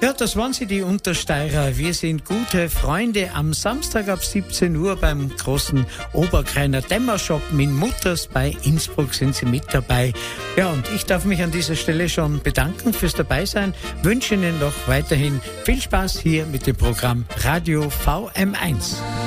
Ja, das waren sie, die Untersteirer. Wir sind gute Freunde am Samstag ab 17 Uhr beim großen Oberkreiner Dämmershop mit Mutters bei Innsbruck sind sie mit dabei. Ja, und ich darf mich an dieser Stelle schon bedanken fürs Dabeisein. Wünsche Ihnen noch weiterhin viel Spaß hier mit dem Programm Radio VM1.